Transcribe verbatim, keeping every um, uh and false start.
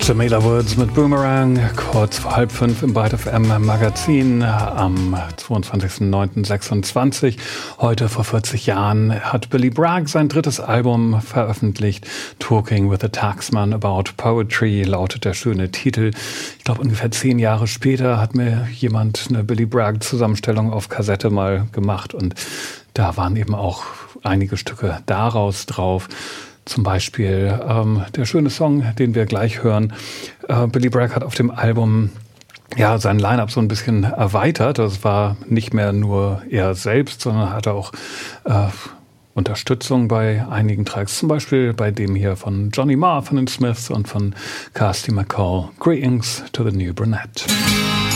Jamila Woods mit Boomerang, kurz vor halb fünf im Byte F M Magazin am zweiundzwanzigsten neunten sechsundzwanzig. Heute vor vierzig Jahren hat Billy Bragg sein drittes Album veröffentlicht. Talking with a Taxman About Poetry lautet der schöne Titel. Ich glaube, ungefähr zehn Jahre später hat mir jemand eine Billy Bragg-Zusammenstellung auf Kassette mal gemacht und da waren eben auch einige Stücke daraus drauf. Zum Beispiel ähm, der schöne Song, den wir gleich hören. Äh, Billy Bragg hat auf dem Album ja sein Line-Up so ein bisschen erweitert. Das war nicht mehr nur er selbst, sondern hatte auch äh, Unterstützung bei einigen Tracks. Zum Beispiel bei dem hier von Johnny Marr von den Smiths und von Kirsty MacColl. Greetings to the New Brunette.